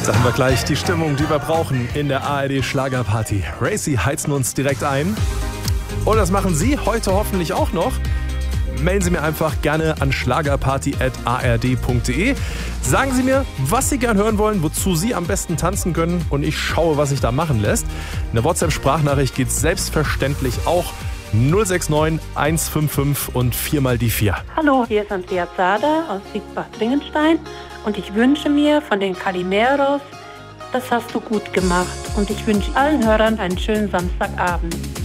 Da haben wir gleich die Stimmung, die wir brauchen in der ARD Schlagerparty. Racy heizen uns direkt ein. Und das machen Sie heute hoffentlich auch noch. Melden Sie mir einfach gerne an schlagerparty@ard.de. Sagen Sie mir, was Sie gern hören wollen, wozu Sie am besten tanzen können und ich schaue, was sich da machen lässt. Eine WhatsApp-Sprachnachricht geht selbstverständlich auch 069 155 und 4 mal die 4. Hallo, hier ist Andrea Zader aus Wiesbach-Dringenstein und ich wünsche mir von den Calimeros, das hast du gut gemacht und ich wünsche allen Hörern einen schönen Samstagabend.